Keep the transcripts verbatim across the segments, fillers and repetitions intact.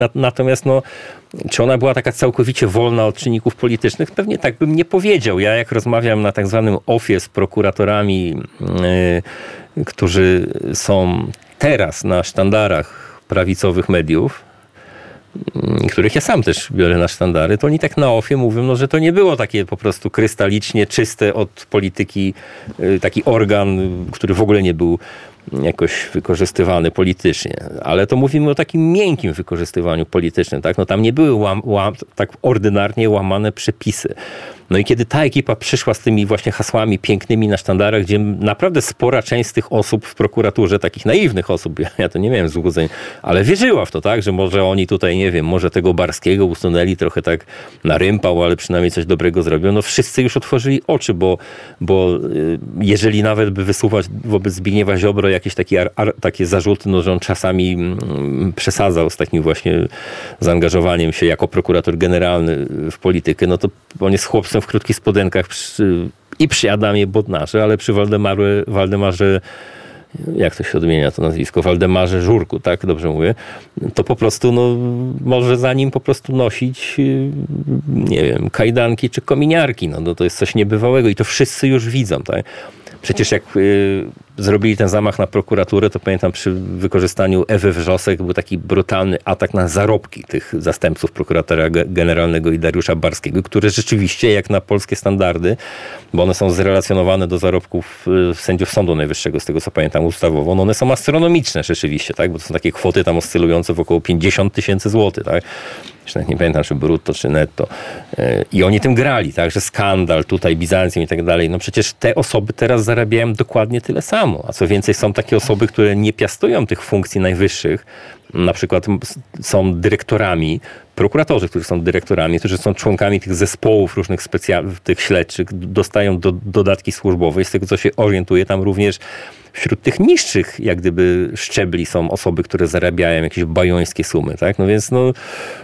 Natomiast no, czy ona była taka całkowicie wolna od czynników politycznych? Pewnie tak bym nie powiedział. Ja jak rozmawiam na tak zwanym ofie z prokuratorami, yy, którzy są teraz na sztandarach prawicowych mediów, których ja sam też biorę na sztandary, to oni tak na ofie mówią, no, że to nie było takie po prostu krystalicznie czyste od polityki, taki organ, który w ogóle nie był jakoś wykorzystywany politycznie. Ale to mówimy o takim miękkim wykorzystywaniu politycznym. Tak? No, tam nie były łam, łam, tak ordynarnie łamane przepisy. No i kiedy ta ekipa przyszła z tymi właśnie hasłami pięknymi na sztandarach, gdzie naprawdę spora część z tych osób w prokuraturze, takich naiwnych osób, ja, ja to nie miałem złudzeń, ale wierzyła w to, tak, że może oni tutaj, nie wiem, może tego Barskiego usunęli trochę tak na rympał, ale przynajmniej coś dobrego zrobią. No wszyscy już otworzyli oczy, bo, bo jeżeli nawet by wysuwać wobec Zbigniewa Ziobro jakieś takie, ar, ar, takie zarzuty, no, że on czasami mm, przesadzał z takim właśnie zaangażowaniem się jako prokurator generalny w politykę, no to on jest chłopcem w krótkich spodenkach przy, i przy Adamie Bodnarze, ale przy Waldemarze, Waldemarze, jak to się odmienia to nazwisko, Waldemarze Żurku, tak dobrze mówię, to po prostu no, może za nim po prostu nosić, nie wiem, kajdanki czy kominiarki. No, no to jest coś niebywałego i to wszyscy już widzą, tak? Przecież jak y, zrobili ten zamach na prokuraturę, to pamiętam przy wykorzystaniu Ewy Wrzosek był taki brutalny atak na zarobki tych zastępców prokuratora generalnego i Dariusza Barskiego, które rzeczywiście jak na polskie standardy, bo one są zrelacjonowane do zarobków y, sędziów Sądu Najwyższego, z tego co pamiętam ustawowo, no one są astronomiczne rzeczywiście, tak? Bo to są takie kwoty tam oscylujące w około pięćdziesiąt tysięcy złotych, tak? Już nie pamiętam, czy brutto, czy netto. I oni tym grali, tak, że skandal, tutaj Bizancjum i tak dalej. No przecież te osoby teraz zarabiają dokładnie tyle samo. A co więcej, są takie osoby, które nie piastują tych funkcji najwyższych. Na przykład są dyrektorami, prokuratorzy, którzy są dyrektorami, którzy są członkami tych zespołów różnych specjalnych, tych śledczych, dostają do, dodatki służbowe. Z tego, co się orientuje, tam również wśród tych niższych, jak gdyby, szczebli są osoby, które zarabiają jakieś bajońskie sumy, tak? No więc no,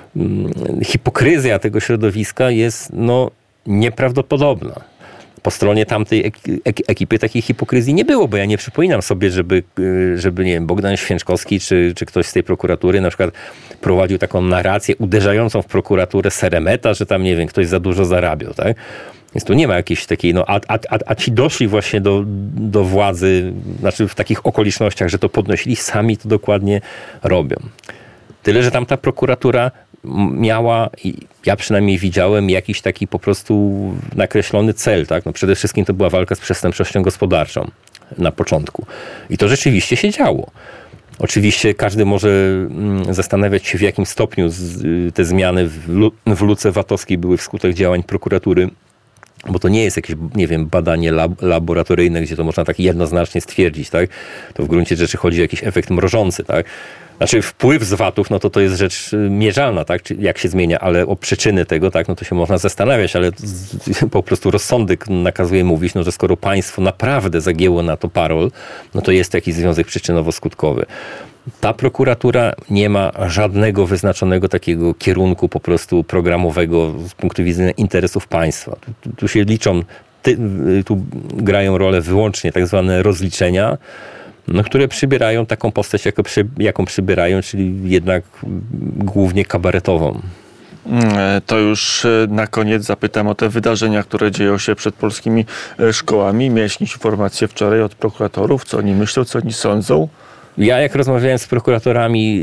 hipokryzja tego środowiska jest no, nieprawdopodobna. Po stronie tamtej ekipy takiej hipokryzji nie było, bo ja nie przypominam sobie, żeby, żeby nie wiem, Bogdan Święczkowski czy, czy ktoś z tej prokuratury na przykład prowadził taką narrację uderzającą w prokuraturę Seremeta, że tam, nie wiem, ktoś za dużo zarabiał, tak? Więc tu nie ma jakiejś takiej, no, a, a, a ci doszli właśnie do, do władzy, znaczy w takich okolicznościach, że to podnosili, sami to dokładnie robią. Tyle, że tam ta prokuratura miała, i ja przynajmniej widziałem, jakiś taki po prostu nakreślony cel, tak? No przede wszystkim to była walka z przestępczością gospodarczą na początku. I to rzeczywiście się działo. Oczywiście każdy może zastanawiać się, w jakim stopniu te zmiany w, lu- w luce VAT-owskiej były wskutek działań prokuratury, bo to nie jest jakieś, nie wiem, badanie lab- laboratoryjne, gdzie to można tak jednoznacznie stwierdzić, tak? To w gruncie rzeczy chodzi o jakiś efekt mrożący, tak? Znaczy wpływ z VAT-ów, no to to jest rzecz mierzalna, tak? Czy jak się zmienia, ale o przyczyny tego, tak, no to się można zastanawiać, ale po prostu rozsądek nakazuje mówić, no, że skoro państwo naprawdę zagięło na to parol, no to jest jakiś związek przyczynowo-skutkowy. Ta prokuratura nie ma żadnego wyznaczonego takiego kierunku po prostu programowego z punktu widzenia interesów państwa. Tu, tu się liczą, ty, tu grają rolę wyłącznie tak zwane rozliczenia, no, które przybierają taką postać, jako przy, jaką przybierają, czyli jednak głównie kabaretową. To już na koniec zapytam o te wydarzenia, które dzieją się przed polskimi szkołami. Miałeś jakieś informacje wczoraj od prokuratorów, co oni myślą, co oni sądzą? Ja jak rozmawiałem z prokuratorami,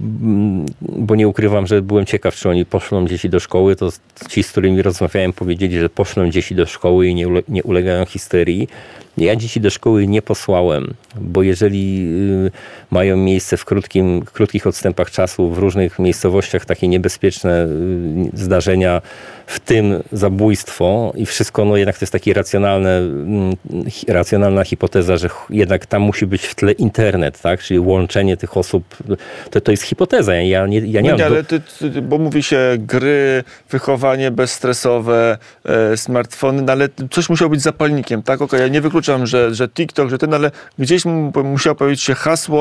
bo nie ukrywam, że byłem ciekaw, czy oni poszlą dzieci do szkoły, to ci, z którymi rozmawiałem, powiedzieli, że poszlą dzieci do szkoły i nie, ule- nie ulegają histerii. Ja dzieci do szkoły nie posłałem, bo jeżeli mają miejsce w krótkim, krótkich odstępach czasu w różnych miejscowościach takie niebezpieczne zdarzenia, w tym zabójstwo i wszystko, no jednak to jest taka racjonalne, racjonalna hipoteza, że jednak tam musi być w tle internet, tak? Czyli łączenie tych osób, to, to jest hipoteza. Ja nie, ja nie no nie, mam ale ty, ty, bo mówi się gry, wychowanie bezstresowe, e, smartfony, no ale coś musiało być zapalnikiem, tak? Okay, ja nie wykluczam, że, że TikTok, że ten, ale gdzieś mu, musiało pojawić się hasło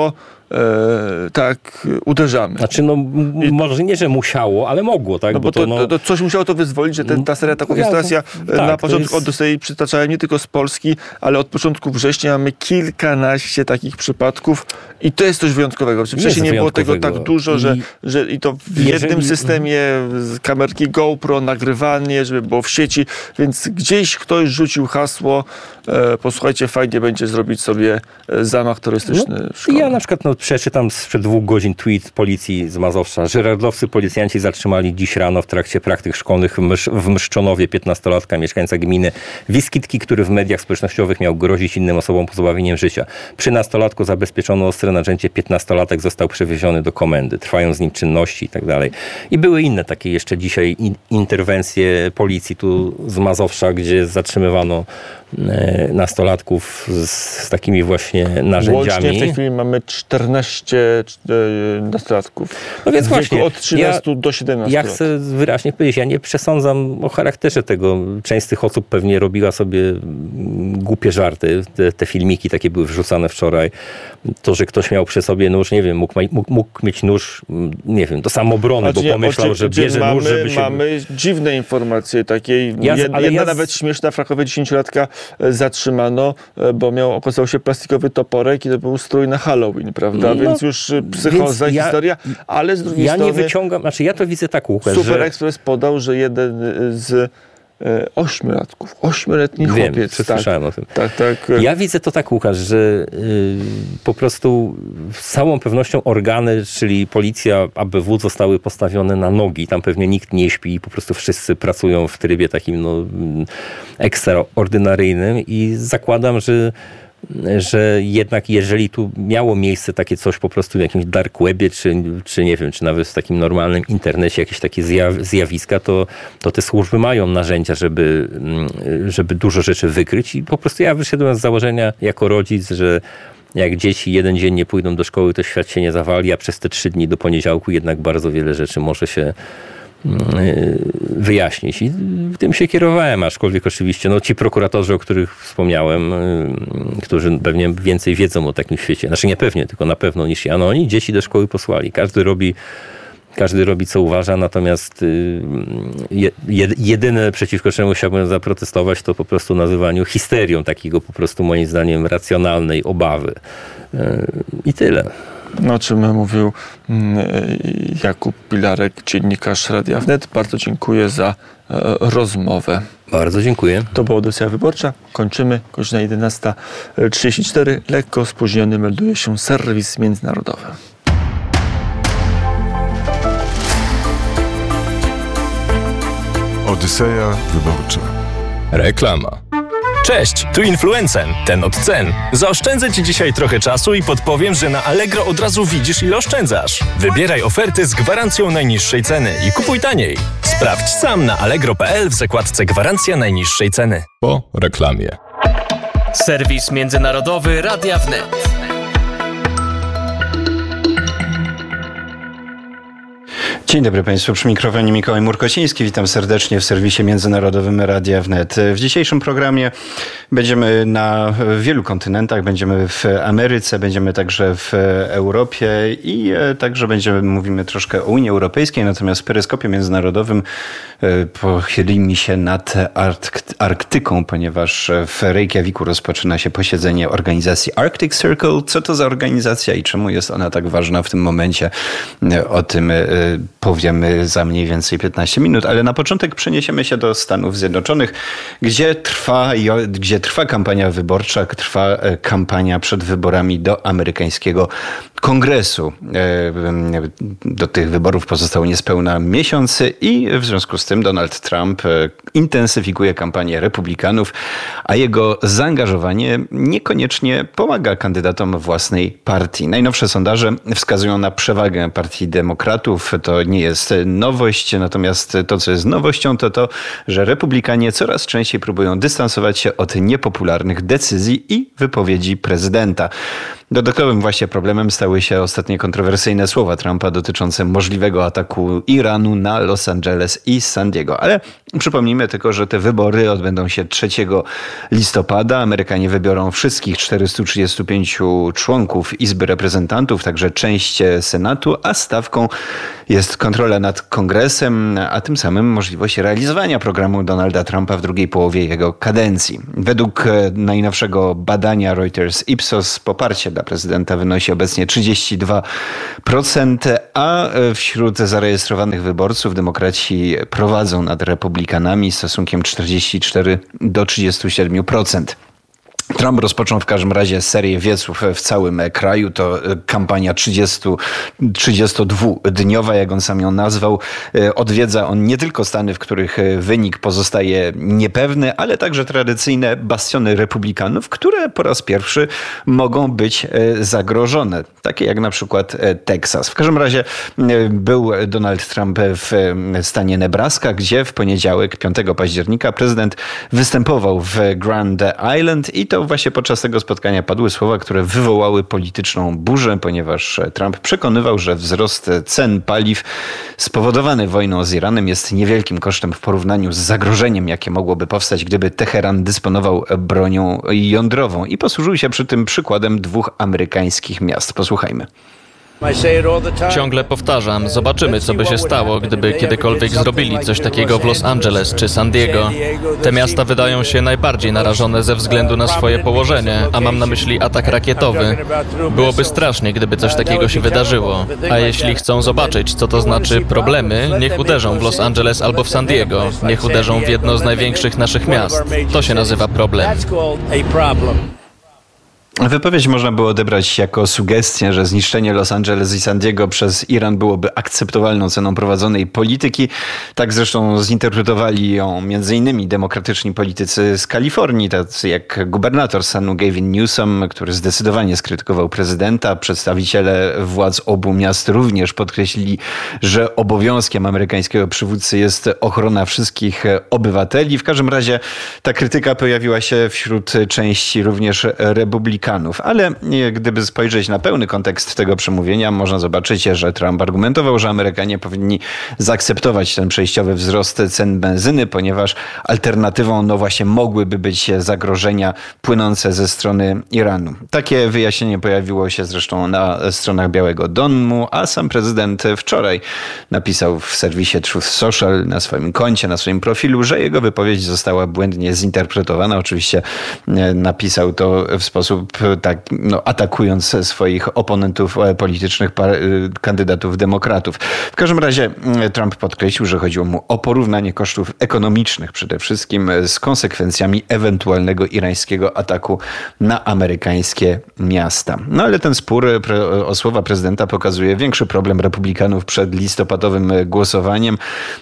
e, tak uderzamy. Znaczy, no I, może nie, że musiało, ale mogło, tak? No bo, bo to, to, no... to coś musiało to wyzwolić, że ten, ta seria ataków jest teraz, ja tak, na początku jest... od sobie przytaczałem nie tylko z Polski, ale od początku września mamy kilkanaście takich przypadków i to jest coś wyjątkowego. Wcześniej nie było tego tak dużo, I, że, że i to w jeżeli... jednym systemie z kamerki GoPro, nagrywanie, żeby było w sieci, więc gdzieś ktoś rzucił hasło, e, posłuchajcie, fajnie będzie zrobić sobie zamach terrorystyczny no, w szkole. Ja na przykład no, przeczytam sprzed dwóch godzin tweet policji z Mazowsza. Żyrardowscy policjanci zatrzymali dziś rano w trakcie praktyk szkolnych w, Mysz, w Myszczonowie piętnastolatka, mieszkańca gminy Wiskitki, który w mediach społecznościowych miał grozić innym osobom pozbawieniem życia. Przy nastolatku zabezpieczono ostre narzędzie, piętnastolatek został przewieziony do komendy. Trwają z nim czynności i tak dalej. I były inne takie jeszcze dzisiaj in, interwencje policji tu z Mazowsza, gdzie zatrzymywano e, nastolatków z, z takimi właśnie narzędziami. Łącznie w tej chwili mamy czternaście e, nastolatków. No więc właśnie. Od trzynastu ja, do siedemnastu Ja lat. chcę wyraźnie powiedzieć, ja nie przesądzam o charakterze tego. Część z tych osób pewnie robiła sobie głupie żarty. Te, te filmiki takie były wrzucane wczoraj. To, że ktoś miał przy sobie nóż, nie wiem, mógł, mógł, mógł mieć nóż, nie wiem, do samoobrony, bo pomyślał, oczy, że bierze mamy, nóż, żeby się... Mamy dziwne informacje takiej. Ja, Jed, jedna ja nawet z... śmieszna w Krakowie dziesięciolatka zatrzymano, bo miał, okazał się plastikowy toporek i to był strój na Halloween, prawda? No, więc już psychoza i ja, historia, ale z drugiej ja strony... Ja nie wyciągam, znaczy ja to widzę tak, Łukasz, Super że... Express podał, że jeden z ośmiolatków, ośmioletni Wiem, chłopiec. Słyszałem tak, o tym. Tak, tak. Ja widzę to tak, Łukasz, że y, po prostu z całą pewnością organy, czyli policja, A B W zostały postawione na nogi. Tam pewnie nikt nie śpi i po prostu wszyscy pracują w trybie takim no, ekstraordynaryjnym i zakładam, że że jednak jeżeli tu miało miejsce takie coś po prostu w jakimś dark webie, czy, czy nie wiem, czy nawet w takim normalnym internecie jakieś takie zjawiska, to, to te służby mają narzędzia, żeby, żeby dużo rzeczy wykryć i po prostu ja wyszedłem z założenia jako rodzic, że jak dzieci jeden dzień nie pójdą do szkoły, to świat się nie zawali, a przez te trzy dni do poniedziałku jednak bardzo wiele rzeczy może się wyjaśnić. I tym się kierowałem, aczkolwiek oczywiście no, ci prokuratorzy, o których wspomniałem, którzy pewnie więcej wiedzą o takim świecie, znaczy nie pewnie, tylko na pewno niż ja, no oni dzieci do szkoły posłali. Każdy robi Każdy robi, co uważa, natomiast je, jedyne, przeciwko czemu chciałbym zaprotestować, to po prostu nazywaniu histerią takiego po prostu moim zdaniem racjonalnej obawy. I tyle. No, o czym mówił Jakub Pilarek, dziennikarz Radia Wnet. Bardzo dziękuję za rozmowę. Bardzo dziękuję. To była audycja wyborcza. Kończymy. Godzina jedenasta trzydzieści cztery. Lekko spóźniony melduje się serwis międzynarodowy. Odyseja wyborcza. Reklama. Cześć, tu Influencen, ten od cen. Zaoszczędzę Ci dzisiaj trochę czasu i podpowiem, że na Allegro od razu widzisz, ile oszczędzasz. Wybieraj oferty z gwarancją najniższej ceny i kupuj taniej. Sprawdź sam na allegro kropka p l w zakładce Gwarancja najniższej ceny. Po reklamie. Serwis międzynarodowy Radia Wnet. Dzień dobry Państwu, przy mikrofonie Mikołaj Murkociński. Witam serdecznie w serwisie międzynarodowym Radia Wnet. W dzisiejszym programie będziemy na wielu kontynentach. Będziemy w Ameryce, będziemy także w Europie i także będziemy, mówimy troszkę o Unii Europejskiej, natomiast w peryskopie międzynarodowym pochylimy się nad Arkt- Arktyką, ponieważ w Reykjaviku rozpoczyna się posiedzenie organizacji Arctic Circle. Co to za organizacja i czemu jest ona tak ważna w tym momencie? O tym powiemy za mniej więcej piętnaście minut, ale na początek przeniesiemy się do Stanów Zjednoczonych, gdzie trwa, gdzie trwa kampania wyborcza, trwa kampania przed wyborami do amerykańskiego Kongresu. Do tych wyborów pozostało niespełna miesiąc i w związku z tym Donald Trump intensyfikuje kampanię republikanów, a jego zaangażowanie niekoniecznie pomaga kandydatom własnej partii. Najnowsze sondaże wskazują na przewagę partii demokratów. To nie jest nowość, natomiast to, co jest nowością, to to, że republikanie coraz częściej próbują dystansować się od niepopularnych decyzji i wypowiedzi prezydenta. Dodatkowym właśnie problemem stały się ostatnie kontrowersyjne słowa Trumpa dotyczące możliwego ataku Iranu na Los Angeles i San Diego. Ale Przypomnijmy tylko, że te wybory odbędą się trzeciego listopada. Amerykanie wybiorą wszystkich czterystu trzydziestu pięciu członków Izby Reprezentantów, także część Senatu, a stawką jest kontrola nad Kongresem, a tym samym możliwość realizowania programu Donalda Trumpa w drugiej połowie jego kadencji. Według najnowszego badania Reuters Ipsos poparcie dla prezydenta wynosi obecnie trzydzieści dwa procent, a wśród zarejestrowanych wyborców demokraci prowadzą nad republikanami stosunkiem czterdzieści cztery do trzydziestu siedmiu procent. Trump rozpoczął w każdym razie serię wieców w całym kraju. To kampania trzydziestodwudniowa, jak on sam ją nazwał. Odwiedza on nie tylko Stany, w których wynik pozostaje niepewny, ale także tradycyjne bastiony republikanów, które po raz pierwszy mogą być zagrożone. Takie jak na przykład Teksas. W każdym razie był Donald Trump w stanie Nebraska, gdzie w poniedziałek, piątego października, prezydent występował w Grand Island i to właśnie podczas tego spotkania padły słowa, które wywołały polityczną burzę, ponieważ Trump przekonywał, że wzrost cen paliw spowodowany wojną z Iranem jest niewielkim kosztem w porównaniu z zagrożeniem, jakie mogłoby powstać, gdyby Teheran dysponował bronią jądrową. I posłużył się przy tym przykładem dwóch amerykańskich miast. Posłuchajmy. Ciągle powtarzam, zobaczymy, co by się stało, gdyby kiedykolwiek zrobili coś takiego w Los Angeles czy San Diego. Te miasta wydają się najbardziej narażone ze względu na swoje położenie, a mam na myśli atak rakietowy. Byłoby strasznie, gdyby coś takiego się wydarzyło. A jeśli chcą zobaczyć, co to znaczy problemy, niech uderzą w Los Angeles albo w San Diego. Niech uderzą w jedno z największych naszych miast. To się nazywa problem. Wypowiedź można było odebrać jako sugestię, że zniszczenie Los Angeles i San Diego przez Iran byłoby akceptowalną ceną prowadzonej polityki. Tak zresztą zinterpretowali ją między innymi demokratyczni politycy z Kalifornii, tacy jak gubernator stanu Gavin Newsom, który zdecydowanie skrytykował prezydenta. Przedstawiciele władz obu miast również podkreślili, że obowiązkiem amerykańskiego przywódcy jest ochrona wszystkich obywateli. W każdym razie ta krytyka pojawiła się wśród części również republikanów. Ale gdyby spojrzeć na pełny kontekst tego przemówienia, można zobaczyć, że Trump argumentował, że Amerykanie powinni zaakceptować ten przejściowy wzrost cen benzyny, ponieważ alternatywą no właśnie mogłyby być zagrożenia płynące ze strony Iranu. Takie wyjaśnienie pojawiło się zresztą na stronach Białego Domu, a sam prezydent wczoraj napisał w serwisie Truth Social na swoim koncie, na swoim profilu, że jego wypowiedź została błędnie zinterpretowana. Oczywiście napisał to w sposób tak, no, atakując swoich oponentów politycznych, kandydatów demokratów. W każdym razie Trump podkreślił, że chodziło mu o porównanie kosztów ekonomicznych przede wszystkim z konsekwencjami ewentualnego irańskiego ataku na amerykańskie miasta. No ale ten spór o słowa prezydenta pokazuje większy problem republikanów przed listopadowym głosowaniem.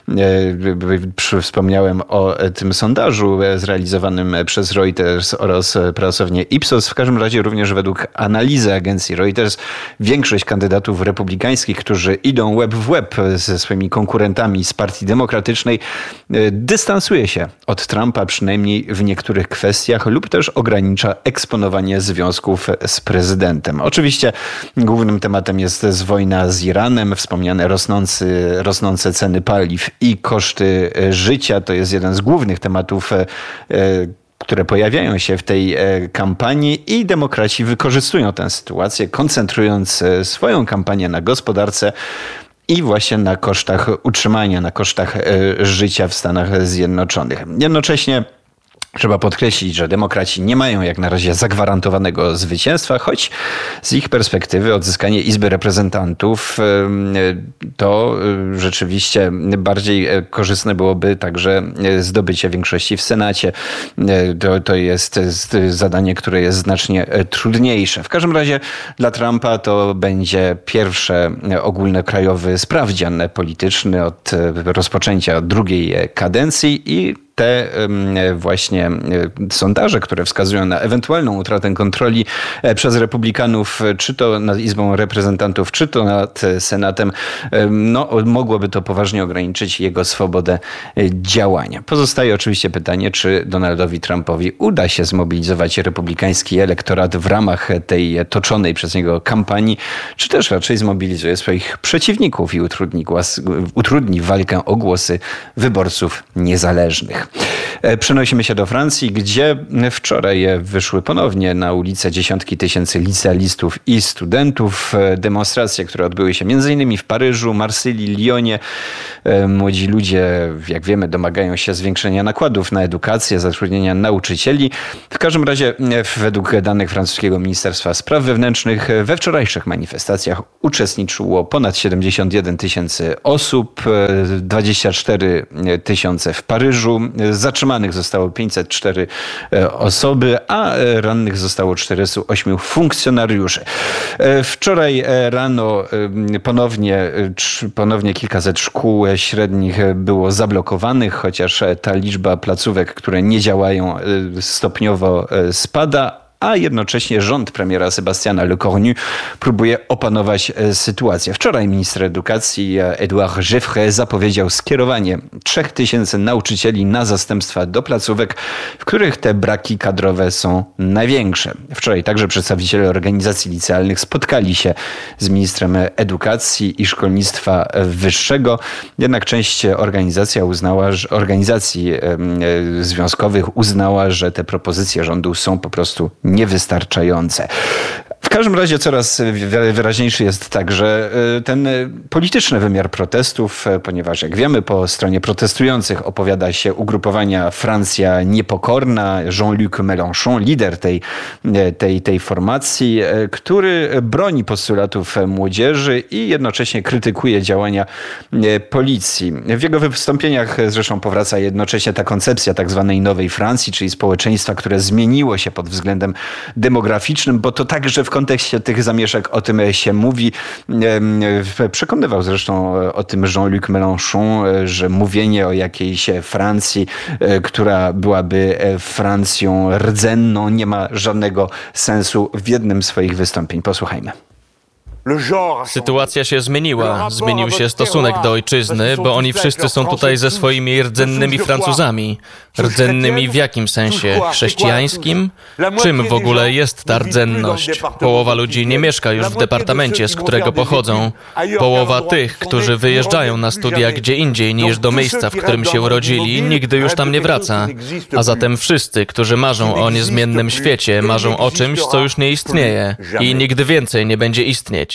Wspomniałem o tym sondażu zrealizowanym przez Reuters oraz pracownię Ipsos. W każdym razie również według analizy agencji Reuters większość kandydatów republikańskich, którzy idą łeb w łeb ze swoimi konkurentami z Partii Demokratycznej, dystansuje się od Trumpa, przynajmniej w niektórych kwestiach, lub też ogranicza eksponowanie związków z prezydentem. Oczywiście głównym tematem jest wojna z Iranem, wspomniane rosnący, rosnące ceny paliw i koszty życia. To jest jeden z głównych tematów, które pojawiają się w tej kampanii, i demokraci wykorzystują tę sytuację, koncentrując swoją kampanię na gospodarce i właśnie na kosztach utrzymania, na kosztach życia w Stanach Zjednoczonych. Jednocześnie trzeba podkreślić, że demokraci nie mają jak na razie zagwarantowanego zwycięstwa, choć z ich perspektywy odzyskanie Izby Reprezentantów to rzeczywiście bardziej korzystne byłoby także zdobycie większości w Senacie. To, to jest zadanie, które jest znacznie trudniejsze. W każdym razie dla Trumpa to będzie pierwszy ogólnokrajowy sprawdzian polityczny od rozpoczęcia drugiej kadencji i te właśnie sondaże, które wskazują na ewentualną utratę kontroli przez republikanów, czy to nad Izbą Reprezentantów, czy to nad Senatem, no, mogłoby to poważnie ograniczyć jego swobodę działania. Pozostaje oczywiście pytanie, czy Donaldowi Trumpowi uda się zmobilizować republikański elektorat w ramach tej toczonej przez niego kampanii, czy też raczej zmobilizuje swoich przeciwników i utrudni, głos, utrudni walkę o głosy wyborców niezależnych. Przenosimy się do Francji, gdzie wczoraj wyszły ponownie na ulicę dziesiątki tysięcy licealistów i studentów. Demonstracje, które odbyły się między innymi w Paryżu, Marsylii, Lyonie. Młodzi ludzie, jak wiemy, domagają się zwiększenia nakładów na edukację, zatrudnienia nauczycieli. W każdym razie, według danych francuskiego Ministerstwa Spraw Wewnętrznych, we wczorajszych manifestacjach uczestniczyło ponad siedemdziesiąt jeden tysięcy osób, dwadzieścia cztery tysiące w Paryżu. Zatrzymanych zostało pięćset cztery osoby, a rannych zostało czterysta osiem funkcjonariuszy. Wczoraj rano ponownie, ponownie kilkaset szkół średnich było zablokowanych, chociaż ta liczba placówek, które nie działają, stopniowo spada, a jednocześnie rząd premiera Sebastiana Lecornu próbuje opanować sytuację. Wczoraj minister edukacji Edouard Geoffroy zapowiedział skierowanie trzech tysięcy nauczycieli na zastępstwa do placówek, w których te braki kadrowe są największe. Wczoraj także przedstawiciele organizacji licealnych spotkali się z ministrem edukacji i szkolnictwa wyższego. Jednak część organizacja uznała, że organizacji związkowych uznała, że te propozycje rządu są po prostu niewystarczające. W każdym razie coraz wyraźniejszy jest także ten polityczny wymiar protestów, ponieważ jak wiemy, po stronie protestujących opowiada się ugrupowania Francja Niepokorna, Jean-Luc Mélenchon, lider tej, tej, tej formacji, który broni postulatów młodzieży i jednocześnie krytykuje działania policji. W jego wystąpieniach zresztą powraca jednocześnie ta koncepcja tak zwanej nowej Francji, czyli społeczeństwa, które zmieniło się pod względem demograficznym, bo to także w kontekście tych zamieszek o tym się mówi. Przekonywał zresztą o tym Jean-Luc Mélenchon, że mówienie o jakiejś Francji, która byłaby Francją rdzenną, nie ma żadnego sensu w jednym z swoich wystąpień. Posłuchajmy. Sytuacja się zmieniła. Zmienił się stosunek do ojczyzny, bo oni wszyscy są tutaj ze swoimi rdzennymi Francuzami. Rdzennymi w jakim sensie? Chrześcijańskim? Czym w ogóle jest ta rdzenność? Połowa ludzi nie mieszka już w departamencie, z którego pochodzą. Połowa tych, którzy wyjeżdżają na studia gdzie indziej niż do miejsca, w którym się urodzili, nigdy już tam nie wraca. A zatem wszyscy, którzy marzą o niezmiennym świecie, marzą o czymś, co już nie istnieje i nigdy więcej nie będzie istnieć.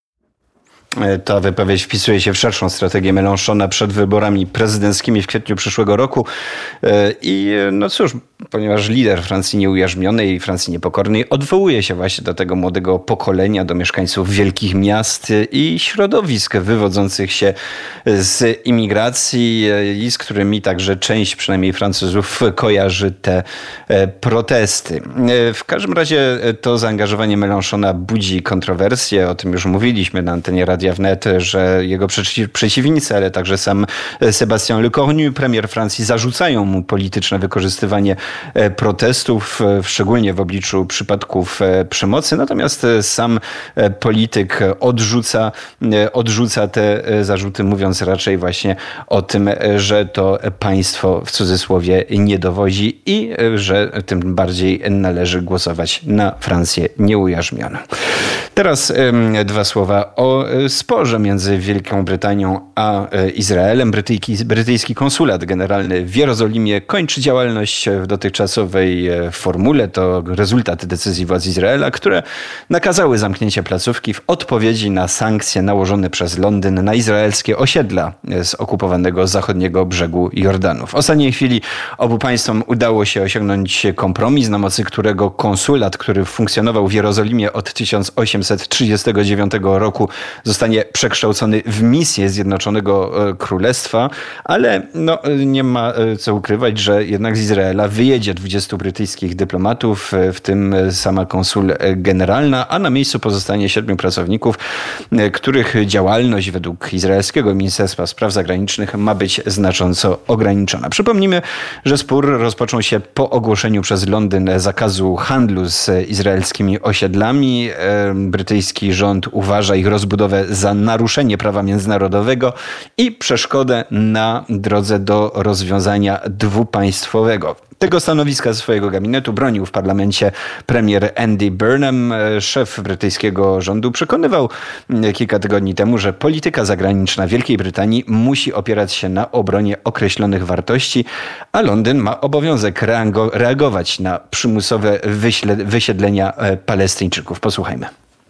Ta wypowiedź wpisuje się w szerszą strategię Mélenchona przed wyborami prezydenckimi w kwietniu przyszłego roku. I no cóż, ponieważ lider Francji nieujarzmionej i Francji Niepokornej odwołuje się właśnie do tego młodego pokolenia, do mieszkańców wielkich miast i środowisk wywodzących się z imigracji i z którymi także część przynajmniej Francuzów kojarzy te protesty. W każdym razie to zaangażowanie Mélenchona budzi kontrowersje. O tym już mówiliśmy na antenie Radia Wnet, że jego przeciwnicy, ale także sam Sébastien Lecornu, premier Francji, zarzucają mu polityczne wykorzystywanie protestów, szczególnie w obliczu przypadków przemocy. Natomiast sam polityk odrzuca, odrzuca te zarzuty, mówiąc raczej właśnie o tym, że to państwo w cudzysłowie nie dowodzi i że tym bardziej należy głosować na Francję nieujarzmioną. Teraz dwa słowa o sporze między Wielką Brytanią a Izraelem. Brytyjski, brytyjski konsulat generalny w Jerozolimie kończy działalność w dotychczasowej formule. To rezultat decyzji władz Izraela, które nakazały zamknięcie placówki w odpowiedzi na sankcje nałożone przez Londyn na izraelskie osiedla z okupowanego zachodniego brzegu Jordanu. W ostatniej chwili obu państwom udało się osiągnąć kompromis, na mocy którego konsulat, który funkcjonował w Jerozolimie od tysiąc osiemset trzydziestego dziewiątego roku, został zostanie przekształcony w misję Zjednoczonego Królestwa, ale no, nie ma co ukrywać, że jednak z Izraela wyjedzie dwudziestu brytyjskich dyplomatów, w tym sama konsul generalna, a na miejscu pozostanie siedmiu pracowników, których działalność według izraelskiego Ministerstwa Spraw Zagranicznych ma być znacząco ograniczona. Przypomnijmy, że spór rozpoczął się po ogłoszeniu przez Londyn zakazu handlu z izraelskimi osiedlami. Brytyjski rząd uważa ich rozbudowę za naruszenie prawa międzynarodowego i przeszkodę na drodze do rozwiązania dwupaństwowego. Tego stanowiska ze swojego gabinetu bronił w parlamencie premier Andy Burnham. Szef brytyjskiego rządu przekonywał kilka tygodni temu, że polityka zagraniczna Wielkiej Brytanii musi opierać się na obronie określonych wartości, a Londyn ma obowiązek reagować na przymusowe wysiedlenia Palestyńczyków. Posłuchajmy.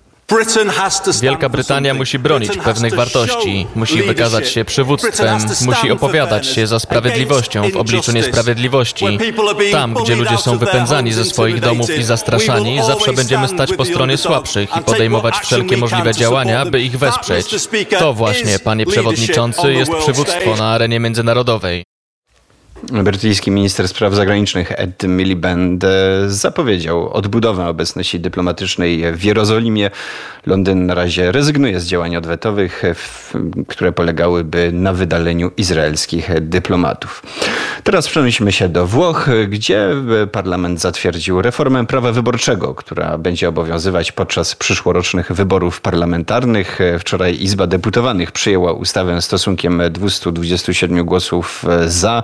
Wielka Brytania musi bronić pewnych wartości, musi wykazać się przywództwem, musi opowiadać się za sprawiedliwością w obliczu niesprawiedliwości. Tam, gdzie ludzie są wypędzani ze swoich domów i zastraszani, zawsze będziemy stać po stronie słabszych i podejmować wszelkie możliwe działania, by ich wesprzeć. To właśnie, panie przewodniczący, jest przywództwo na arenie międzynarodowej. Brytyjski minister spraw zagranicznych Ed Miliband zapowiedział odbudowę obecności dyplomatycznej w Jerozolimie. Londyn na razie rezygnuje z działań odwetowych, które polegałyby na wydaleniu izraelskich dyplomatów. Teraz przenosimy się do Włoch, gdzie parlament zatwierdził reformę prawa wyborczego, która będzie obowiązywać podczas przyszłorocznych wyborów parlamentarnych. Wczoraj Izba Deputowanych przyjęła ustawę stosunkiem dwieście dwadzieścia siedem głosów za.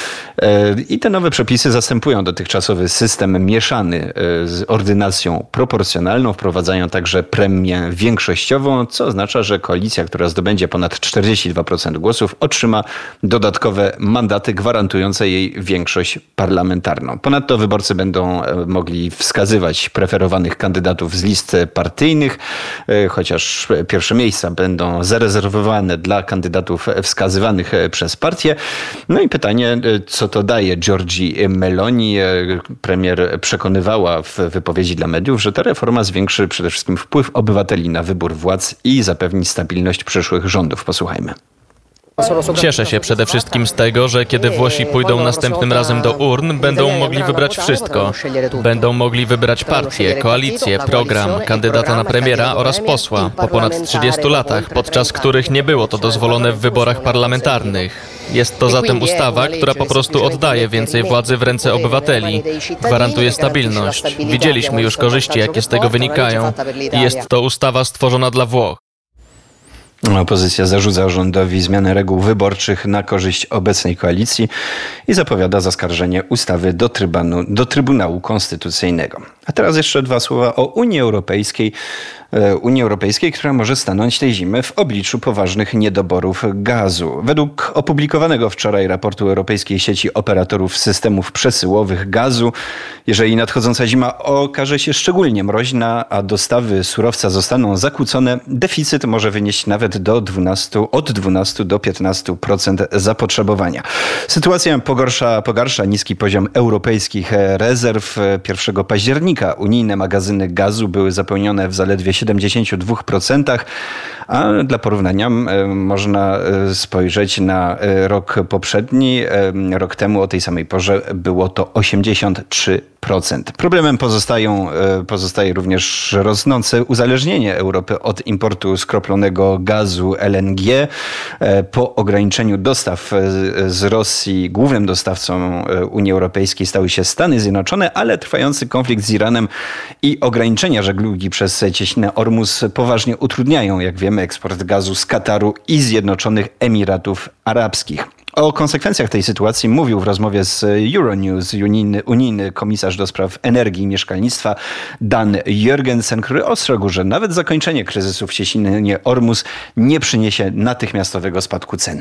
I te nowe przepisy zastępują dotychczasowy system mieszany z ordynacją proporcjonalną. Wprowadzają także premię większościową, co oznacza, że koalicja, która zdobędzie ponad czterdzieści dwa procent głosów, otrzyma dodatkowe mandaty gwarantujące jej większość parlamentarną. Ponadto wyborcy będą mogli wskazywać preferowanych kandydatów z list partyjnych, chociaż pierwsze miejsca będą zarezerwowane dla kandydatów wskazywanych przez partię. No i pytanie, co to daje Giorgi Meloni. Premier przekonywała w wypowiedzi dla mediów, że ta reforma zwiększy przede wszystkim wpływ obywateli na wybór władz i zapewni stabilność przyszłych rządów. Posłuchajmy. Cieszę się przede wszystkim z tego, że kiedy Włosi pójdą następnym razem do urn, będą mogli wybrać wszystko. Będą mogli wybrać partię, koalicję, program, kandydata na premiera oraz posła po ponad trzydziestu latach, podczas których nie było to dozwolone w wyborach parlamentarnych. Jest to zatem ustawa, która po prostu oddaje więcej władzy w ręce obywateli. Gwarantuje stabilność. Widzieliśmy już korzyści, jakie z tego wynikają. I jest to ustawa stworzona dla Włoch. Opozycja zarzuca rządowi zmianę reguł wyborczych na korzyść obecnej koalicji i zapowiada zaskarżenie ustawy do, trybanu, do Trybunału Konstytucyjnego. A teraz jeszcze dwa słowa o Unii Europejskiej. Unii Europejskiej, która może stanąć tej zimy w obliczu poważnych niedoborów gazu. Według opublikowanego wczoraj raportu Europejskiej Sieci Operatorów Systemów Przesyłowych Gazu, jeżeli nadchodząca zima okaże się szczególnie mroźna, a dostawy surowca zostaną zakłócone, deficyt może wynieść nawet do dwunastu, od dwunastu do piętnastu procent zapotrzebowania. Sytuację pogorsza, pogarsza niski poziom europejskich rezerw. pierwszego października unijne magazyny gazu były zapełnione w zaledwie siedemdziesięciu dwóch procentach, a dla porównania można spojrzeć na rok poprzedni. Rok temu o tej samej porze było to osiemdziesiąt trzy procent. Problemem pozostają, pozostaje również rosnące uzależnienie Europy od importu skroplonego gazu L N G. Po ograniczeniu dostaw z Rosji głównym dostawcą Unii Europejskiej stały się Stany Zjednoczone, ale trwający konflikt z Iranem i ograniczenia żeglugi przez cieśninę Ormus poważnie utrudniają, jak wiemy, eksport gazu z Kataru i Zjednoczonych Emiratów Arabskich. O konsekwencjach tej sytuacji mówił w rozmowie z Euronews unijny, unijny komisarz do spraw energii i mieszkalnictwa Dan Jørgensen, który ostrzegł, że nawet zakończenie kryzysu w cieśninie Ormus nie przyniesie natychmiastowego spadku cen.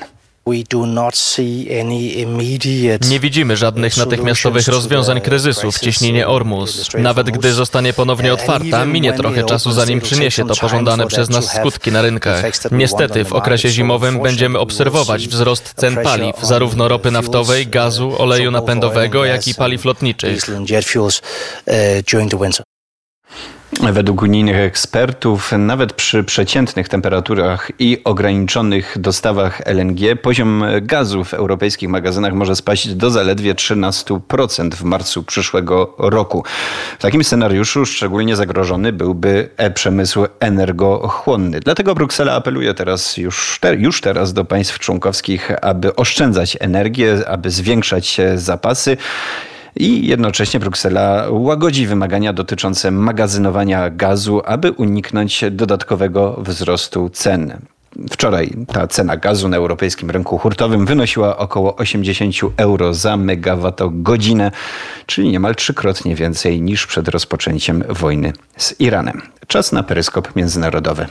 Nie widzimy żadnych natychmiastowych rozwiązań kryzysu w cieśninie Ormus. Nawet gdy zostanie ponownie otwarta, minie trochę czasu, zanim przyniesie to pożądane przez nas skutki na rynkach. Niestety w okresie zimowym będziemy obserwować wzrost cen paliw, zarówno ropy naftowej, gazu, oleju napędowego, jak i paliw lotniczych. Według unijnych ekspertów, nawet przy przeciętnych temperaturach i ograniczonych dostawach L N G, poziom gazu w europejskich magazynach może spaść do zaledwie trzynaście procent w marcu przyszłego roku. W takim scenariuszu szczególnie zagrożony byłby przemysł energochłonny. Dlatego Bruksela apeluje teraz już, te, już teraz do państw członkowskich, aby oszczędzać energię, aby zwiększać zapasy. I jednocześnie Bruksela łagodzi wymagania dotyczące magazynowania gazu, aby uniknąć dodatkowego wzrostu cen. Wczoraj ta cena gazu na europejskim rynku hurtowym wynosiła około osiemdziesiąt euro za megawattogodzinę, czyli niemal trzykrotnie więcej niż przed rozpoczęciem wojny z Iranem. Czas na peryskop międzynarodowy.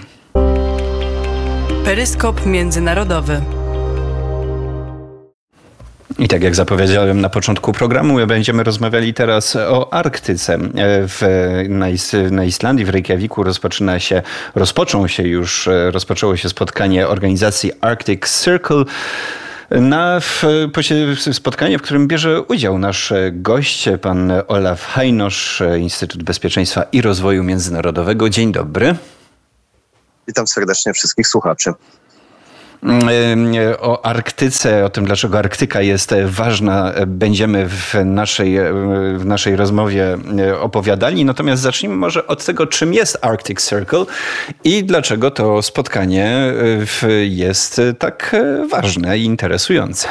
Peryskop międzynarodowy. I tak jak zapowiedziałem na początku programu, będziemy rozmawiali teraz o Arktyce. W, na, Is, na Islandii, w Reykjaviku rozpoczyna się, rozpoczął się już, rozpoczęło się spotkanie organizacji Arctic Circle. Na w, spotkanie, w którym bierze udział nasz gość, pan Olaf Hajnosz, Instytut Bezpieczeństwa i Rozwoju Międzynarodowego. Dzień dobry. Witam serdecznie wszystkich słuchaczy. O Arktyce, o tym, dlaczego Arktyka jest ważna, będziemy w naszej, w naszej rozmowie opowiadali. Natomiast zacznijmy może od tego, czym jest Arctic Circle i dlaczego to spotkanie jest tak ważne i interesujące.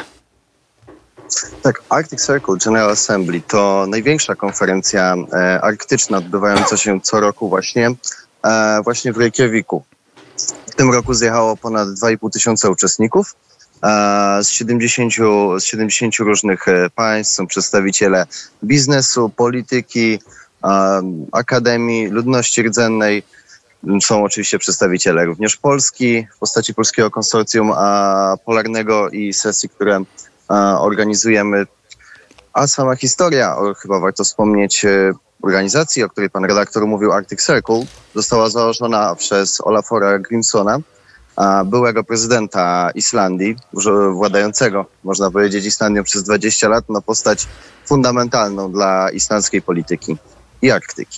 Tak, Arctic Circle General Assembly to największa konferencja arktyczna odbywająca się co roku właśnie, właśnie w Reykjaviku. W tym roku zjechało ponad dwa i pół tysiąca uczestników z siedemdziesięciu, z siedemdziesięciu różnych państw. Są przedstawiciele biznesu, polityki, akademii, ludności rdzennej. Są oczywiście przedstawiciele również Polski w postaci Polskiego Konsorcjum Polarnego i sesji, które organizujemy. A sama historia, chyba warto wspomnieć, organizacji, o której pan redaktor mówił, Arctic Circle, została założona przez Olafora Grimsona, byłego prezydenta Islandii, władającego, można powiedzieć, Islandią przez dwadzieścia lat, na postać fundamentalną dla islandzkiej polityki i Arktyki.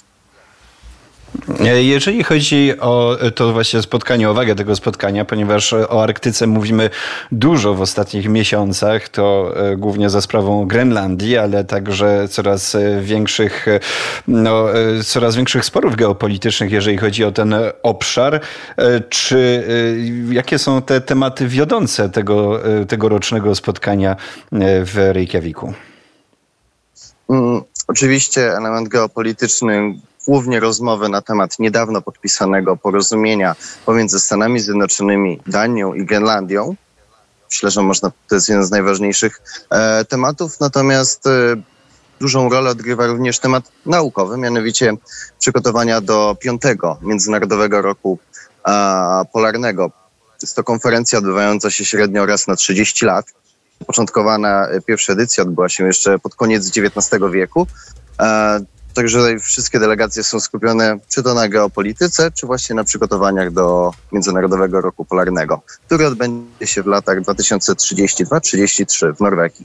Jeżeli chodzi o to właśnie spotkanie, o wagę tego spotkania, ponieważ o Arktyce mówimy dużo w ostatnich miesiącach, to głównie za sprawą Grenlandii, ale także coraz większych, no, coraz większych sporów geopolitycznych, jeżeli chodzi o ten obszar. Czy jakie są te tematy wiodące tego, tegorocznego spotkania w Reykjaviku? Mm, oczywiście element geopolityczny, głównie rozmowy na temat niedawno podpisanego porozumienia pomiędzy Stanami Zjednoczonymi, Danią i Grenlandią. Myślę, że można, to jest jeden z najważniejszych e, tematów, natomiast e, dużą rolę odgrywa również temat naukowy, mianowicie przygotowania do piątego Międzynarodowego Roku e, Polarnego. Jest to konferencja odbywająca się średnio raz na trzydzieści lat. Początkowana pierwsza edycja odbyła się jeszcze pod koniec dziewiętnastego wieku. E, Także wszystkie delegacje są skupione czy to na geopolityce, czy właśnie na przygotowaniach do Międzynarodowego Roku Polarnego, który odbędzie się w latach dwa tysiące trzydziestym drugim do trzydziestego trzeciego w Norwegii.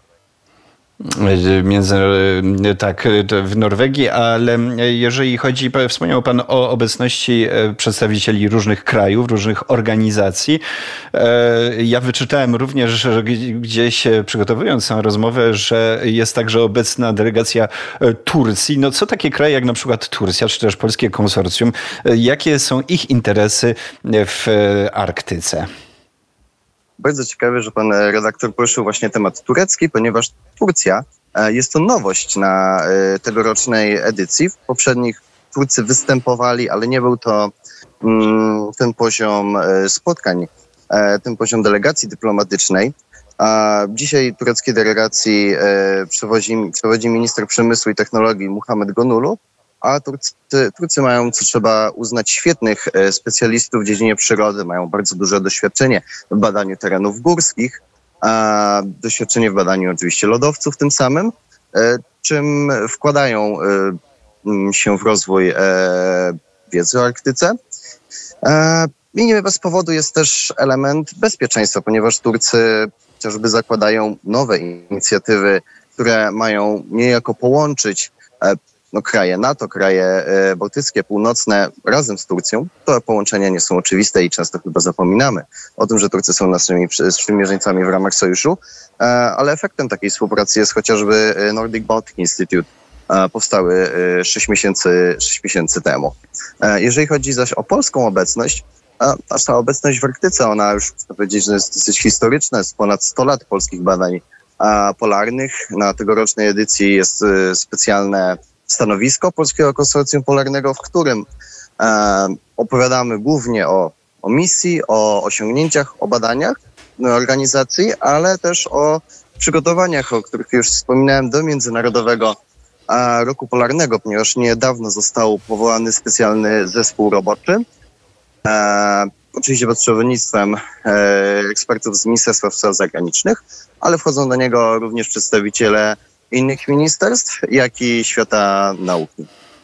Między, tak, w Norwegii, ale jeżeli chodzi, wspomniał pan o obecności przedstawicieli różnych krajów, różnych organizacji. Ja wyczytałem również, że gdzieś przygotowując tę rozmowę, że jest także obecna delegacja Turcji. No co takie kraje jak na przykład Turcja, czy też Polskie Konsorcjum, jakie są ich interesy w Arktyce? Bardzo ciekawe, że pan redaktor poruszył właśnie temat turecki, ponieważ Turcja jest to nowość na tegorocznej edycji. W poprzednich Turcy występowali, ale nie był to mm, ten poziom spotkań, ten poziom delegacji dyplomatycznej. A dzisiaj tureckiej delegacji przewodzi, przewodzi minister przemysłu i technologii Muhammed Gonulu, a Turcy, Turcy mają, co trzeba uznać, świetnych specjalistów w dziedzinie przyrody, mają bardzo duże doświadczenie w badaniu terenów górskich, a doświadczenie w badaniu oczywiście lodowców tym samym, czym wkładają się w rozwój wiedzy o Arktyce. I nie bez powodu jest też element bezpieczeństwa, ponieważ Turcy chociażby zakładają nowe inicjatywy, które mają niejako połączyć no, kraje NATO, kraje bałtyckie, północne razem z Turcją, to połączenia nie są oczywiste i często chyba zapominamy o tym, że Turcy są naszymi sprzymierzeńcami w ramach sojuszu, ale efektem takiej współpracy jest chociażby Nordic Baltic Institute, powstały sześć miesięcy, sześć miesięcy temu. Jeżeli chodzi zaś o polską obecność, a nasza obecność w Arktyce, ona już chcę powiedzieć, że jest dosyć historyczna, jest ponad sto lat polskich badań polarnych. Na tegorocznej edycji jest specjalne stanowisko Polskiego Konsorcjum Polarnego, w którym e, opowiadamy głównie o, o misji, o osiągnięciach, o badaniach organizacji, ale też o przygotowaniach, o których już wspominałem, do Międzynarodowego e, Roku Polarnego, ponieważ niedawno został powołany specjalny zespół roboczy, e, oczywiście pod przewodnictwem e, ekspertów z Ministerstwa Spraw Zagranicznych, ale wchodzą do niego również przedstawiciele innych ministerstw, jak i świata nauki.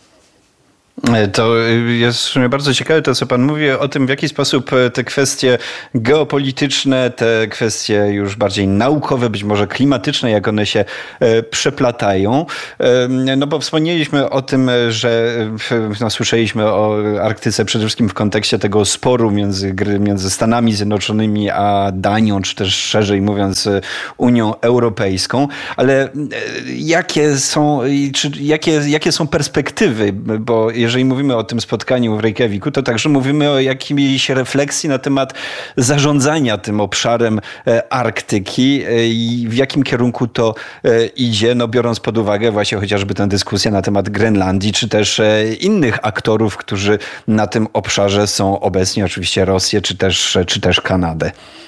To jest w sumie bardzo ciekawe to, co pan mówi o tym, w jaki sposób te kwestie geopolityczne, te kwestie już bardziej naukowe, być może klimatyczne, jak one się przeplatają. No bo wspomnieliśmy o tym, że no, słyszeliśmy o Arktyce przede wszystkim w kontekście tego sporu między, między Stanami Zjednoczonymi a Danią, czy też szerzej mówiąc Unią Europejską. Ale jakie są, czy jakie, jakie są perspektywy? Bo jeżeli mówimy o tym spotkaniu w Reykjaviku, to także mówimy o jakiejś refleksji na temat zarządzania tym obszarem Arktyki i w jakim kierunku to idzie, no biorąc pod uwagę właśnie chociażby tę dyskusję na temat Grenlandii, czy też innych aktorów, którzy na tym obszarze są obecni, oczywiście Rosję, czy też, czy też Kanadę.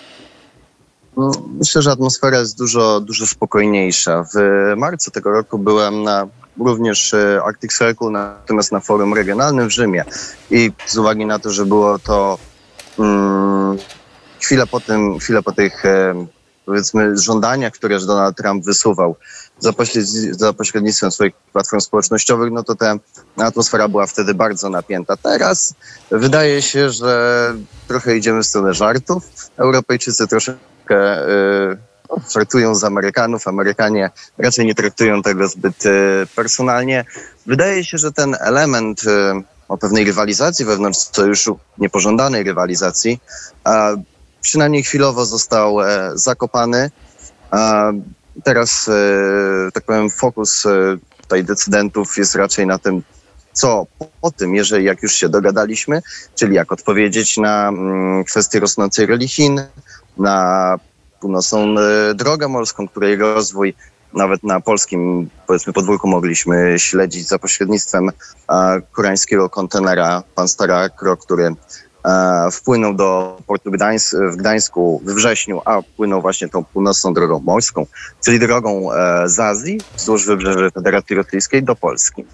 Myślę, że atmosfera jest dużo, dużo spokojniejsza. W marcu tego roku byłem na również Arctic Circle, natomiast na forum regionalnym w Rzymie. I z uwagi na to, że było to um, chwilę po tym, chwilę po tych e, powiedzmy żądaniach, które Donald Trump wysuwał za, pośredni- za pośrednictwem swoich platform społecznościowych, no to ta atmosfera była wtedy bardzo napięta. Teraz wydaje się, że trochę idziemy w stronę żartów. Europejczycy troszeczkę e, żartują z Amerykanów. Amerykanie raczej nie traktują tego zbyt e, personalnie. Wydaje się, że ten element e, o pewnej rywalizacji wewnątrz sojuszu, niepożądanej rywalizacji, e, przynajmniej chwilowo został e, zakopany. E, teraz, e, tak powiem, fokus e, tutaj decydentów jest raczej na tym, co po, po tym, jeżeli jak już się dogadaliśmy, czyli jak odpowiedzieć na mm, kwestię rosnącej roli Chin, na północną e, drogę morską, której rozwój nawet na polskim, powiedzmy, podwórku mogliśmy śledzić za pośrednictwem e, koreańskiego kontenera Panstara-Kro, który e, wpłynął do portu Gdańs- w Gdańsku w wrześniu, a wpłynął właśnie tą północną drogą morską, czyli drogą e, z Azji wzdłuż wybrzeży Federacji Rosyjskiej do Polski.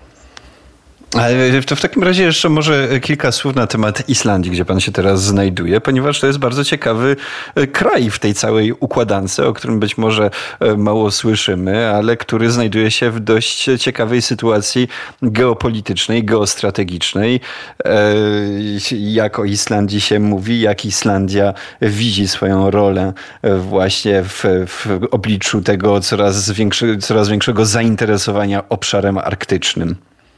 Ale to w takim razie jeszcze może kilka słów na temat Islandii, gdzie pan się teraz znajduje, ponieważ to jest bardzo ciekawy kraj w tej całej układance, o którym być może mało słyszymy, ale który znajduje się w dość ciekawej sytuacji geopolitycznej, geostrategicznej. Jak o Islandii się mówi, jak Islandia widzi swoją rolę właśnie w, w obliczu tego coraz, większy, coraz większego zainteresowania obszarem arktycznym.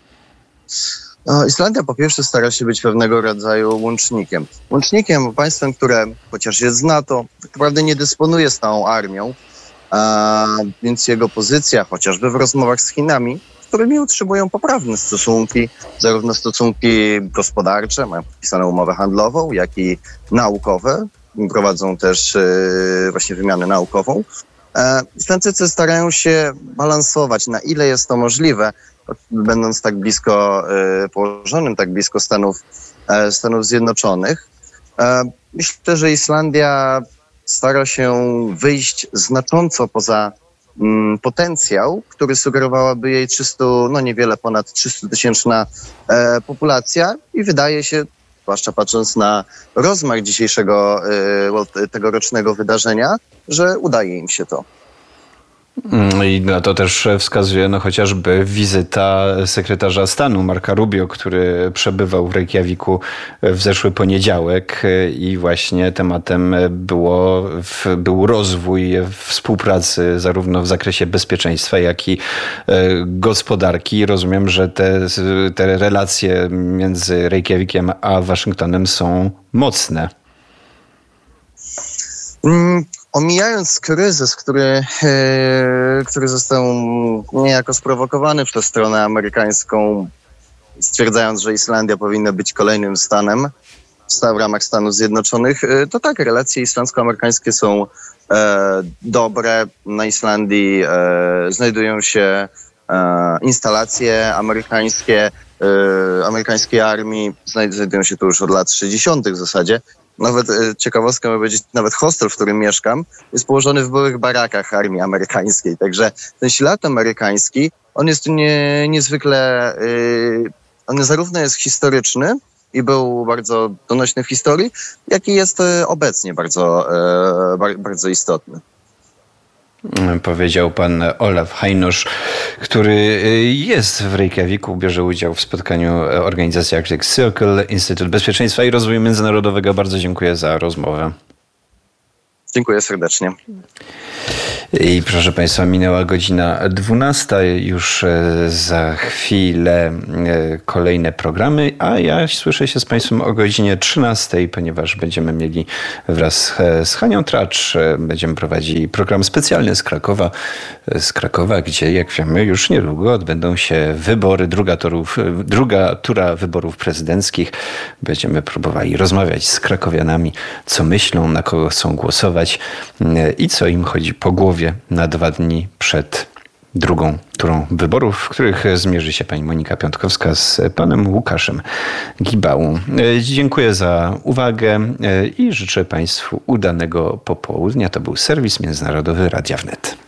No, Islandia po pierwsze stara się być pewnego rodzaju łącznikiem. Łącznikiem, państwem, które chociaż jest z NATO, tak naprawdę nie dysponuje stałą armią, a, więc jego pozycja, chociażby w rozmowach z Chinami, z którymi utrzymują poprawne stosunki, zarówno stosunki gospodarcze, mają podpisaną umowę handlową, jak i naukowe, prowadzą też yy, właśnie wymianę naukową. E, Islandczycy starają się balansować, na ile jest to możliwe, będąc tak blisko e, położonym, tak blisko Stanów, e, Stanów Zjednoczonych. E, myślę, że Islandia stara się wyjść znacząco poza mm, potencjał, który sugerowałaby jej trzysta, no niewiele ponad trzystutysięczna e, populacja i wydaje się, zwłaszcza patrząc na rozmach dzisiejszego e, tegorocznego wydarzenia, że udaje im się to. I na to też wskazuje no, chociażby wizyta sekretarza stanu Marca Rubio, który przebywał w Reykjaviku w zeszły poniedziałek i właśnie tematem było, był rozwój współpracy zarówno w zakresie bezpieczeństwa, jak i gospodarki. Rozumiem, że te, te relacje między Reykjavikiem a Waszyngtonem są mocne. Mm. Omijając kryzys, który, e, który został niejako sprowokowany przez stronę amerykańską, stwierdzając, że Islandia powinna być kolejnym stanem w ramach Stanów Zjednoczonych, e, to tak, relacje islandzko-amerykańskie są e, dobre. Na Islandii e, znajdują się e, instalacje amerykańskie, e, amerykańskiej armii, znajdują się tu już od lat sześćdziesiątych w zasadzie. Nawet e, ciekawostka ma powiedzieć, nawet hostel, w którym mieszkam, jest położony w byłych barakach armii amerykańskiej. Także ten ślad amerykański, on jest nie, niezwykle, e, on zarówno jest historyczny i był bardzo donośny w historii, jak i jest e, obecnie bardzo, e, bar, bardzo istotny. Powiedział pan Olaf Heinusz, który jest w Reykjaviku, bierze udział w spotkaniu organizacji Arctic Circle, Instytut Bezpieczeństwa i Rozwoju Międzynarodowego. Bardzo dziękuję za rozmowę. Dziękuję serdecznie. I proszę państwa, minęła godzina dwunasta, już za chwilę kolejne programy, a ja słyszę się z państwem o godzinie trzynastej, ponieważ będziemy mieli wraz z Hanią Tracz, będziemy prowadzili program specjalny z Krakowa, z Krakowa, gdzie jak wiemy już niedługo odbędą się wybory, druga, torów, druga tura wyborów prezydenckich. Będziemy próbowali rozmawiać z krakowianami, co myślą, na kogo chcą głosować i co im chodzi po głowie na dwa dni przed drugą turą wyborów, w których zmierzy się pani Monika Piątkowska z panem Łukaszem Gibałą. Dziękuję za uwagę i życzę państwu udanego popołudnia. To był serwis międzynarodowy Radia Wnet.